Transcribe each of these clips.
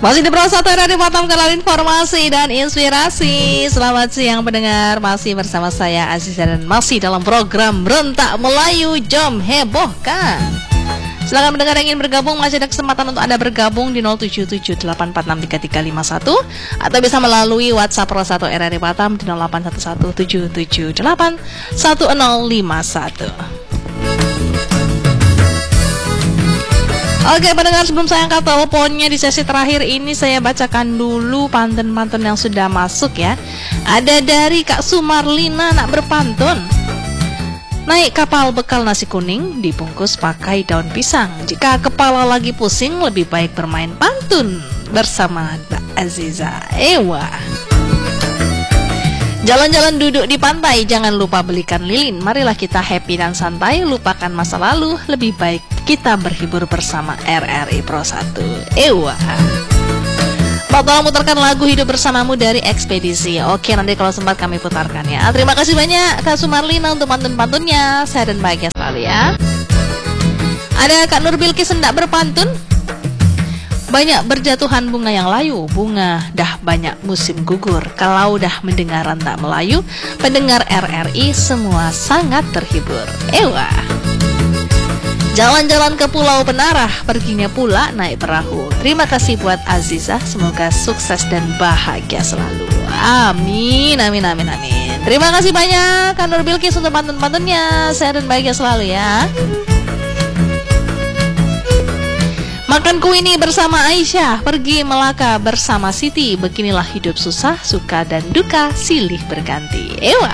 Masih di Pro 1 Radio Batam, kenal informasi dan inspirasi. Selamat siang pendengar, masih bersama saya Aziza dan masih dalam program Berontak Melayu Jom Hebohkan. Silakan pendengar yang ingin bergabung, masih ada kesempatan untuk Anda bergabung di 0778463351 atau bisa melalui WhatsApp Pro 1 RRI Batam di 081177811051. Oke pendengar, sebelum saya angkat teleponnya di sesi terakhir ini, saya bacakan dulu pantun-pantun yang sudah masuk ya. Ada dari Kak Sumarlina nak berpantun. Naik kapal bekal nasi kuning, dibungkus pakai daun pisang. Jika kepala lagi pusing, lebih baik bermain pantun bersama Mbak Aziza. Ewa. Jalan-jalan duduk di pantai, jangan lupa belikan lilin. Marilah kita happy dan santai, lupakan masa lalu. Lebih baik kita berhibur bersama RRI Pro 1. Ewa. Pak, tolong putarkan lagu Hidup Bersamamu dari Ekspedisi. Oke, nanti kalau sempat kami putarkan ya. Terima kasih banyak Kak Sumarlina untuk pantun-pantunnya. Sehat dan bahagia selalu ya. Ada Kak Nur Bilkis hendak berpantun. Banyak berjatuhan bunga yang layu, bunga dah banyak musim gugur. Kalau dah mendengar rentak Melayu, pendengar RRI semua sangat terhibur. Ewa. Jalan-jalan ke Pulau Penarah, perginya pula naik perahu. Terima kasih buat Aziza, semoga sukses dan bahagia selalu. Amin, amin, amin, amin. Terima kasih banyak Kak Nur Bilkis untuk pantun-pantunnya. Sehat dan bahagia selalu ya. Makan kuini bersama Aisyah, pergi Melaka bersama Siti. Beginilah hidup susah, suka dan duka, silih berganti. Ewa.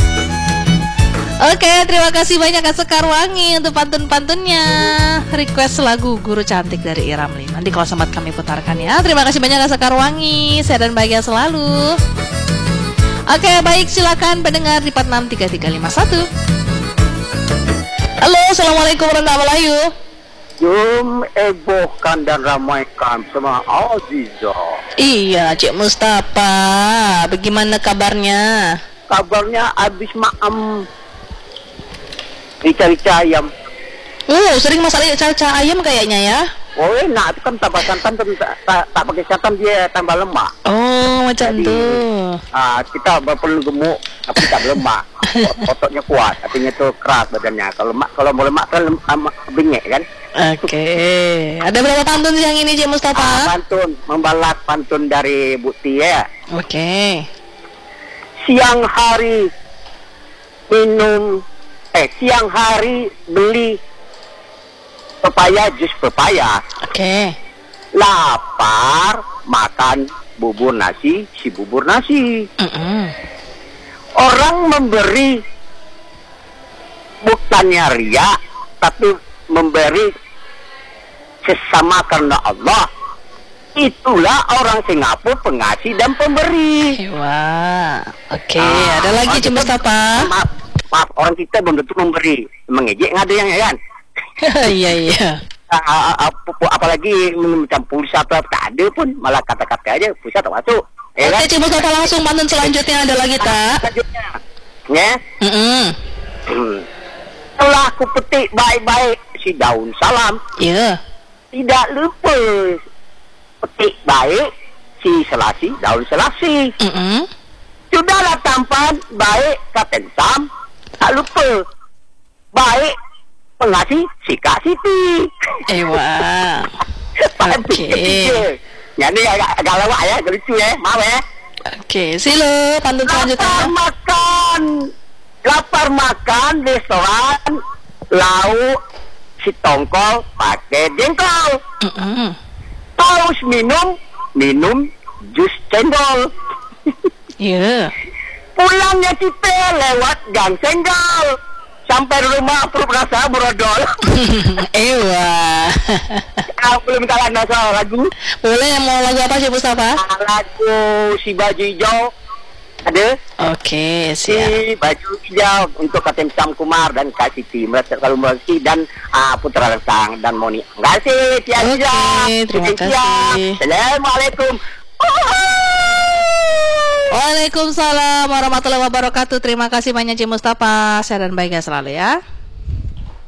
Oke, terima kasih banyak Kak Sekar Wangi untuk pantun-pantunnya. Request lagu Guru Cantik dari Iramli. Nanti kalau sempat kami putarkan ya. Terima kasih banyak Kak Sekar Wangi. Sehat dan bahagia selalu. Oke, baik, silakan pendengar di 463351. Halo, assalamualaikum warahmatullahi wabarakatuh. Jom hebohkan dan ramaikan sama Aziza. Iya, Cik Mustafa. Bagaimana kabarnya? Kabarnya habis makan rica-rica ayam. Sering masak rica-rica ayam kayaknya ya. Oh enak, itu kan tambah santan, tak pakai santan dia tambah lemak. Oh macam jadi, tuh. Kita perlu gemuk tapi tak lemak. Ototnya kuat, artinya itu keras badannya. Kalau mau lemak kan bingit kan. Oke. Ada berapa pantun yang ini Cik Mustafa? Pantun, membalas pantun dari Bukti ya. Oke. Siang hari siang hari beli pepaya, jus pepaya. Oke. Lapar, makan bubur nasi, si bubur nasi. Orang memberi bukannya riak, tapi memberi sesama karena Allah. Itulah orang Singapura, pengasih dan pemberi. Wah. Oke, ada lagi Cik Mustafa. Maaf, orang kita belum tentu memberi, mengejek nggak ada yang ya kan? Iya. Apalagi macam pulsa atau tak ada pun, malah kata-kata aja pulsa tak masuk. Ya, oke, Cik Mustafa, langsung pantun selanjutnya ada lagi tak? Selanjutnya, ya. Telah aku petik baik-baik si daun salam. Iya. Tidak lupa petik baik si selasi, daun selasi. Sudahlah tampan baik Kapten Sam. Tak lupa baik pengasih si Kak Siti. Ewa. Oke. Ini agak lawak ya, lucu ya, maaf ya. Oke, silo pantun selanjutnya. Lapar makan restoran lauk si tongkol pakai jengkol. Haus minum jus cendol. Iya. Pulangnya kita lewat gang Senggol. Sampai rumah perut rasa berodol. Ewa. Belum kalah nasa lagu. Boleh, mau lagu apa sih Mustafa? Lagu si baju hijau. Ada? Oke, Si siap. baju hijau untuk Kapten Sam Kumar dan Kak Siti. Mereka dan Putra Lestang dan Moni. Terima kasih, Tia Aziza. Oke, terima kasih. Assalamualaikum. Waalaikumsalam warahmatullahi wabarakatuh. Terima kasih banyak Cik Mustafa. Sehat dan bahagia selalu ya.